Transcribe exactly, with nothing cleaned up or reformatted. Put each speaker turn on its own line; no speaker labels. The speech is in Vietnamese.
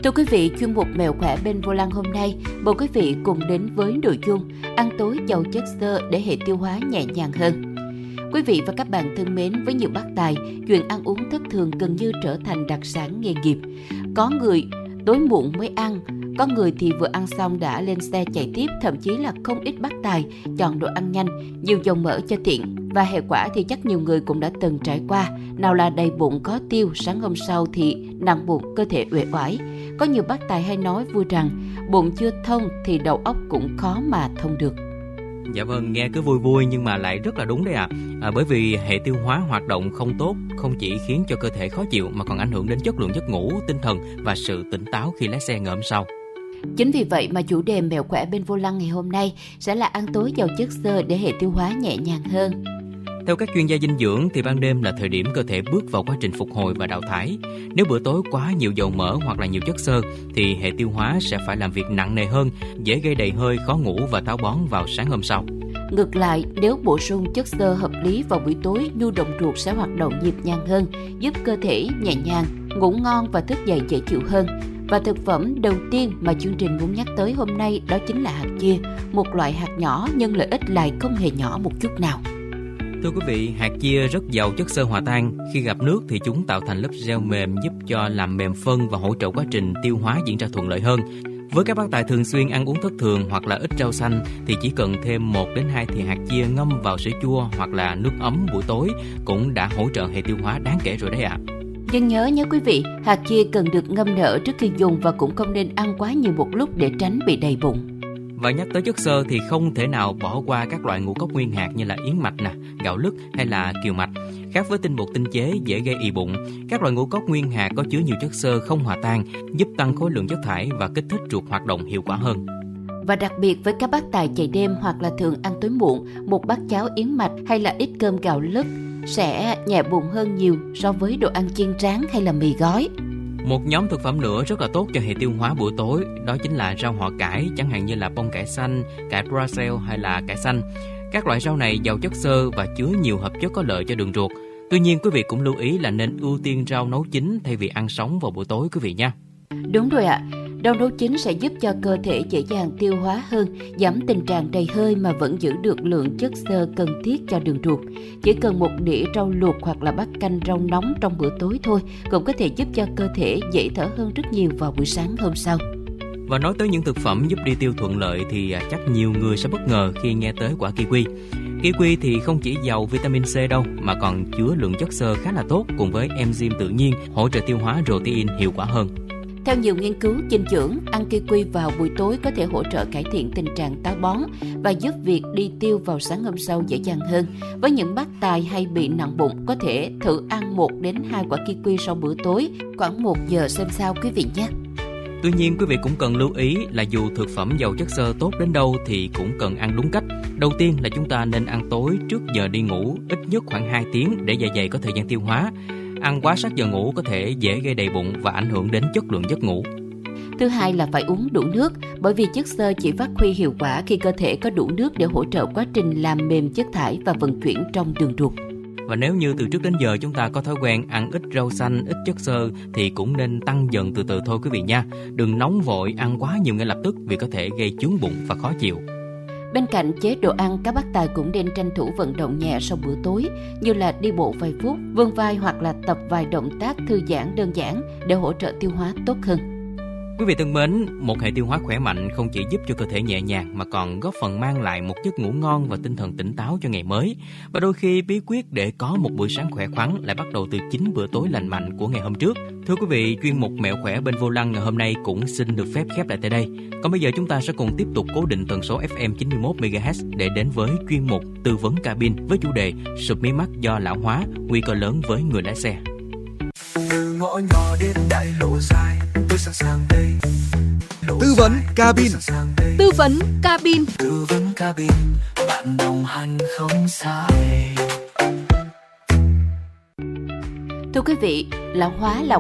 Thưa quý vị, chuyên mục Mẹo khỏe bên vô lăng hôm nay mời quý vị cùng đến với nội dung ăn tối giàu chất xơ để hệ tiêu hóa nhẹ nhàng hơn. Quý vị và các bạn thân mến, với nhiều bác tài, chuyện ăn uống thất thường gần như trở thành đặc sản nghề nghiệp. Có người tối muộn mới ăn, có người thì vừa ăn xong đã lên xe chạy tiếp, thậm chí là không ít bác tài chọn đồ ăn nhanh, nhiều dầu mỡ cho tiện. Và hệ quả thì chắc nhiều người cũng đã từng trải qua, nào là đầy bụng khó tiêu, sáng hôm sau thì nặng bụng, cơ thể uể oải. Có nhiều bác tài hay nói vui rằng bụng chưa thông thì đầu óc cũng khó mà thông được.
Dạ vâng, nghe cứ vui vui nhưng mà lại rất là đúng đấy ạ. À. À, bởi vì hệ tiêu hóa hoạt động không tốt không chỉ khiến cho cơ thể khó chịu mà còn ảnh hưởng đến chất lượng giấc ngủ, tinh thần và sự tỉnh táo khi lái xe ngày hôm sau.
Chính vì vậy mà chủ đề Mẹo khỏe bên vô lăng ngày hôm nay sẽ là ăn tối giàu chất xơ để hệ tiêu hóa nhẹ nhàng hơn.
Theo các chuyên gia dinh dưỡng thì ban đêm là thời điểm cơ thể bước vào quá trình phục hồi và đào thải. Nếu bữa tối quá nhiều dầu mỡ hoặc là nhiều chất xơ thì hệ tiêu hóa sẽ phải làm việc nặng nề hơn, dễ gây đầy hơi, khó ngủ và táo bón vào sáng hôm sau.
Ngược lại, nếu bổ sung chất xơ hợp lý vào buổi tối, nhu động ruột sẽ hoạt động nhịp nhàng hơn, giúp cơ thể nhẹ nhàng, ngủ ngon và thức dậy dễ chịu hơn. Và thực phẩm đầu tiên mà chương trình muốn nhắc tới hôm nay đó chính là hạt chia, một loại hạt nhỏ nhưng lợi ích lại không hề nhỏ một chút nào.
Thưa quý vị, hạt chia rất giàu chất xơ hòa tan. Khi gặp nước thì chúng tạo thành lớp gel mềm giúp cho làm mềm phân và hỗ trợ quá trình tiêu hóa diễn ra thuận lợi hơn. Với các bác tài thường xuyên ăn uống thất thường hoặc là ít rau xanh thì chỉ cần thêm một đến hai thìa hạt chia ngâm vào sữa chua hoặc là nước ấm buổi tối cũng đã hỗ trợ hệ tiêu hóa đáng kể rồi đấy ạ. À.
Nhưng nhớ nhé quý vị, hạt chia cần được ngâm nở trước khi dùng và cũng không nên ăn quá nhiều một lúc để tránh bị đầy bụng.
Và nhắc tới chất xơ thì không thể nào bỏ qua các loại ngũ cốc nguyên hạt như là yến mạch, nè, gạo lứt hay là kiều mạch. Khác với tinh bột tinh chế dễ gây ì bụng, các loại ngũ cốc nguyên hạt có chứa nhiều chất xơ không hòa tan, giúp tăng khối lượng chất thải và kích thích ruột hoạt động hiệu quả hơn.
Và đặc biệt với các bác tài chạy đêm hoặc là thường ăn tối muộn, một bát cháo yến mạch hay là ít cơm gạo lứt sẽ nhẹ bụng hơn nhiều so với đồ ăn chiên rán hay là mì gói.
Một nhóm thực phẩm nữa rất là tốt cho hệ tiêu hóa buổi tối, đó chính là rau họ cải, chẳng hạn như là bông cải xanh, cải Brussels hay là cải xanh. Các loại rau này giàu chất xơ và chứa nhiều hợp chất có lợi cho đường ruột. Tuy nhiên quý vị cũng lưu ý là nên ưu tiên rau nấu chín thay vì ăn sống vào buổi tối quý vị nha.
Đúng rồi ạ. Rau nấu chín sẽ giúp cho cơ thể dễ dàng tiêu hóa hơn, giảm tình trạng đầy hơi mà vẫn giữ được lượng chất xơ cần thiết cho đường ruột. Chỉ cần một đĩa rau luộc hoặc là bát canh rau nóng trong bữa tối thôi cũng có thể giúp cho cơ thể dễ thở hơn rất nhiều vào buổi sáng hôm sau.
Và nói tới những thực phẩm giúp đi tiêu thuận lợi thì chắc nhiều người sẽ bất ngờ khi nghe tới quả kiwi. Kiwi thì không chỉ giàu vitamin C đâu mà còn chứa lượng chất xơ khá là tốt cùng với enzyme tự nhiên hỗ trợ tiêu hóa protein hiệu quả hơn.
Theo nhiều nghiên cứu dinh dưỡng, ăn kiwi vào buổi tối có thể hỗ trợ cải thiện tình trạng táo bón và giúp việc đi tiêu vào sáng hôm sau dễ dàng hơn. Với những bác tài hay bị nặng bụng, có thể thử ăn một đến hai quả kiwi sau bữa tối, khoảng một giờ xem sao quý vị nhé.
Tuy nhiên quý vị cũng cần lưu ý là dù thực phẩm giàu chất xơ tốt đến đâu thì cũng cần ăn đúng cách. Đầu tiên là chúng ta nên ăn tối trước giờ đi ngủ, ít nhất khoảng hai tiếng để dạ dày có thời gian tiêu hóa. Ăn quá sát giờ ngủ có thể dễ gây đầy bụng và ảnh hưởng đến chất lượng giấc ngủ.
Thứ hai là phải uống đủ nước, bởi vì chất xơ chỉ phát huy hiệu quả khi cơ thể có đủ nước để hỗ trợ quá trình làm mềm chất thải và vận chuyển trong đường ruột.
Và nếu như từ trước đến giờ chúng ta có thói quen ăn ít rau xanh, ít chất xơ thì cũng nên tăng dần từ từ thôi quý vị nha. Đừng nóng vội ăn quá nhiều ngay lập tức vì có thể gây chướng bụng và khó chịu.
Bên cạnh chế độ ăn, các bác tài cũng nên tranh thủ vận động nhẹ sau bữa tối, như là đi bộ vài phút, vươn vai hoặc là tập vài động tác thư giãn đơn giản để hỗ trợ tiêu hóa tốt hơn.
Quý vị thân mến, một hệ tiêu hóa khỏe mạnh không chỉ giúp cho cơ thể nhẹ nhàng mà còn góp phần mang lại một giấc ngủ ngon và tinh thần tỉnh táo cho ngày mới. Và đôi khi bí quyết để có một buổi sáng khỏe khoắn lại bắt đầu từ chính bữa tối lành mạnh của ngày hôm trước. Thưa quý vị, chuyên mục Mẹo khỏe bên vô lăng ngày hôm nay cũng xin được phép khép lại tại đây. Còn bây giờ chúng ta sẽ cùng tiếp tục cố định tần số ép em chín mươi mốt mê ga héc để đến với chuyên mục Tư vấn cabin với chủ đề sụp mí mắt do lão hóa, nguy cơ lớn với người lái xe.
Từ ngõ nhỏ đến đại lộ dài, tôi sẵn sàng đây.
Tư vấn cabin.
Tư vấn cabin.
Tư vấn cabin, bạn đồng hành không xa.
Thưa quý vị, lão hóa là